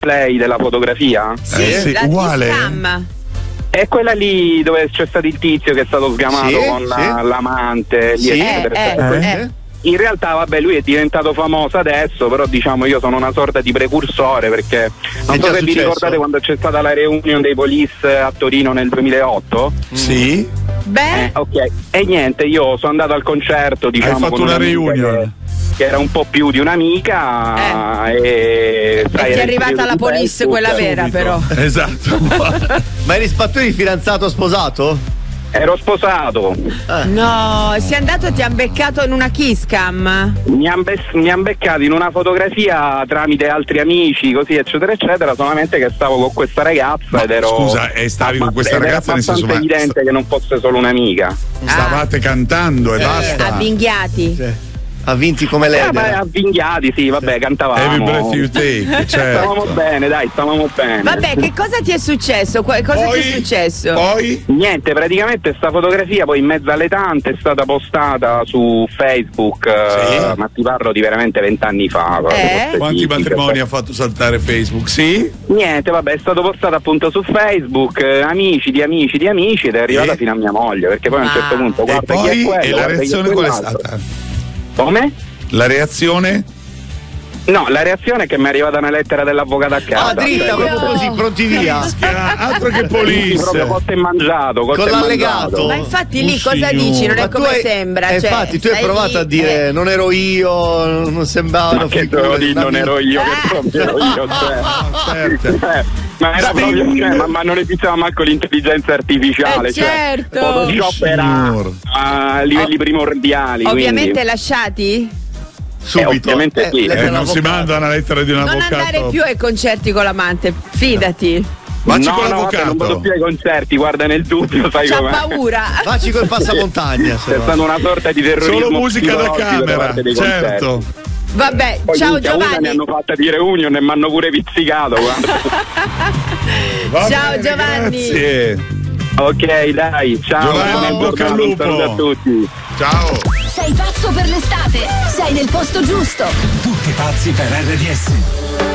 play della fotografia? Sì, la uguale. T-Scam. È quella lì dove c'è stato il tizio che è stato sgamato con l'amante, lì, eccetera. In realtà, vabbè, lui è diventato famoso adesso, però diciamo io sono una sorta di precursore, perché non so se vi ricordate quando c'è stata la reunion dei Police a Torino nel 2008. Sì. Beh, Ok, e niente, io sono andato al concerto, diciamo. Hai fatto con una reunion che era un po' più di un'amica e ti è arrivata la Police, quella vera, però. Esatto. Ma eri spattoni fidanzato o sposato? Ero sposato. No, sei andato e ti han beccato in una kiss cam? Mi han beccato in una fotografia tramite altri amici, così eccetera eccetera, solamente che stavo con questa ragazza ed ero. Scusa, e stavi con questa ragazza, nel senso, è evidente che non fosse solo un'amica. Stavate cantando e basta. Avvinghiati. Avvinti come lei. Avvinghiati, sì, vabbè, cantavamo. Every breath you take, certo. Stavamo bene, dai, stavamo bene. Vabbè, che cosa ti è successo? Cosa ti è successo? Poi? Niente, praticamente sta fotografia poi in mezzo alle tante è stata postata su Facebook, ma ti parlo di veramente 20 anni fa. Quanti matrimoni ha fatto saltare Facebook? Sì? Niente, vabbè, è stato postato appunto su Facebook, amici di amici di amici, ed è arrivata fino a mia moglie, perché poi a un certo punto guarda chi è quello. E la reazione qual è stata? Come? La reazione? No, la reazione è che mi è arrivata una lettera dell'avvocato a casa. Dritta, proprio così, pronti via. Altro che Police. Proprio cotto e mangiato. Con l'allegato. Ma infatti lì cosa dici? Non è come sembra. Infatti tu hai provato a dire non ero io, non sembrava. Ma che devo dire, non ero io, che proprio ero io. Ma era proprio, ma non esisteva manco l'intelligenza artificiale. Certo. Photoshop era a livelli primordiali. Ovviamente quindi. Lasciati? Subito. Ovviamente sì. Non si manda una lettera di un avvocato. Non andare più ai concerti con l'amante, fidati. Vacci con vabbè, l'avvocato. non vado più ai concerti, guarda, nel dubbio, sai C'ha com'è. paura. Vacci col passamontagna. C'è stata una sorta di terrorismo. Solo musica da psicologico da camera, parte dei certo. concerti. Vabbè, Poi ciao minchia, una mi Giovanni. hanno fatta di reunion e mi hanno pure pizzicato. Ciao Giovanni. Grazie. Ok, dai, ciao. Giovanni, in bocca al lupo. Un saluto a tutti. Ciao. Sei pazzo per l'estate? Sei nel posto giusto. Tutti pazzi per RDS.